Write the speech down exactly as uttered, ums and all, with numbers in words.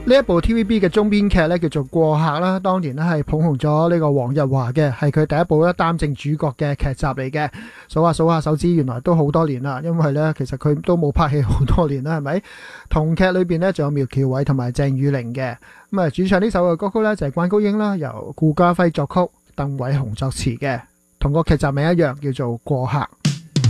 呢一部 T V B 嘅中編劇咧叫做《過客》啦，當年咧係捧紅咗呢個黃日華嘅，係佢第一部咧擔正主角嘅劇集嚟嘅。數下數下手指，原來都好多年啦，因為咧其實佢都冇拍戲好多年啦，係咪？同劇裏邊咧仲有苗僑偉同埋鄭裕玲嘅。咁啊，主唱呢首嘅歌曲咧就係關菊英啦，由顧嘉輝作曲，鄧偉雄作詞嘅，同個劇集名一樣，叫做《過客》。